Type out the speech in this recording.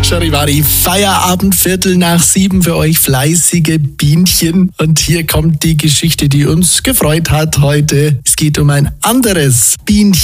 Charivari, Feierabend, 6:15 für euch fleißige Bienchen. Und hier kommt die Geschichte, die uns gefreut hat heute. Es geht um ein anderes Bienchen.